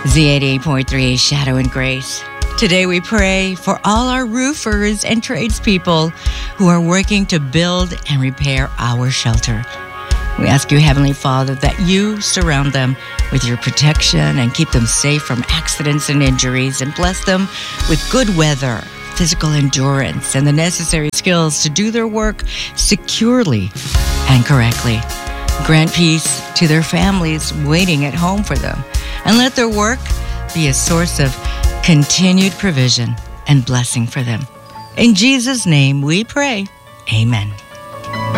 Z88.3 Shadow and Grace. Today we pray for all our roofers and tradespeople who are working to build and repair our shelter. We ask you, Heavenly Father, that you surround them with your protection and keep them safe from accidents and injuries, and bless them with good weather, physical endurance, and the necessary skills to do their work securely and correctly. Grant peace to their families waiting at home for them, and let their work be a source of continued provision and blessing for them. In Jesus' name we pray. Amen.